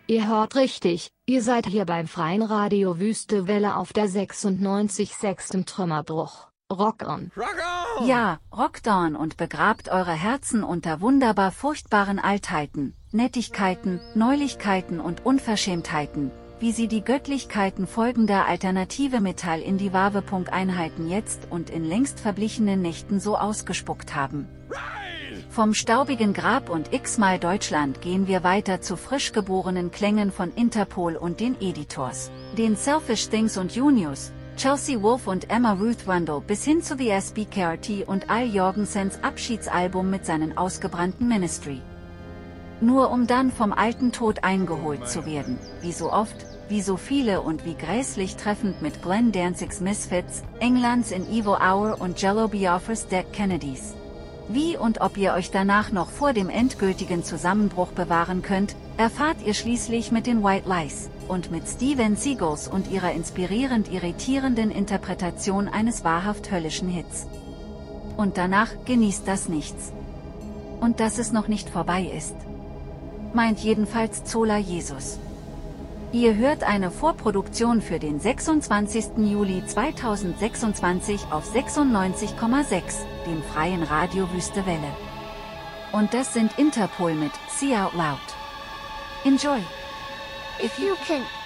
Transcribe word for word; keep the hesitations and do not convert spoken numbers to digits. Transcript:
Ihr hört richtig, ihr seid hier beim freien Radio Wüste Welle auf der sechsundneunzig Komma sechs im Trümmerbruch. Rock on! Rock on! Ja, rockt on und begrabt eure Herzen unter wunderbar furchtbaren Altheiten, Nettigkeiten, Neulichkeiten und Unverschämtheiten, wie sie die Göttlichkeiten folgender alternative Metall-Indie-Wave-Einheiten jetzt und in längst verblichenen Nächten so ausgespuckt haben. Vom staubigen Grab und x-mal Deutschland gehen wir weiter zu frisch geborenen Klängen von Interpol und den Editors, den Selfish Things und Junius, Chelsea Wolfe und Emma Ruth Rundle bis hin zu The S B K R T und Al Jorgensens Abschiedsalbum mit seinen ausgebrannten Ministry. Nur um dann vom alten Tod eingeholt zu werden, wie so oft, wie so viele und wie gräßlich treffend mit Glenn Danzigs Misfits, Englands in Evil Hour und Jello Biafra's Dead Kennedys. Wie und ob ihr euch danach noch vor dem endgültigen Zusammenbruch bewahren könnt, erfahrt ihr schließlich mit den White Lies und mit Steven Seagulls und ihrer inspirierend irritierenden Interpretation eines wahrhaft höllischen Hits. Und danach genießt das Nichts. Und dass es noch nicht vorbei ist. Meint jedenfalls Zola Jesus. Ihr hört eine Vorproduktion für den sechsundzwanzigsten Juli zweitausendsechsundzwanzig auf sechsundneunzig Komma sechs, dem freien Radio Wüste Welle. Und das sind Interpol mit See Out Loud. Enjoy! If you can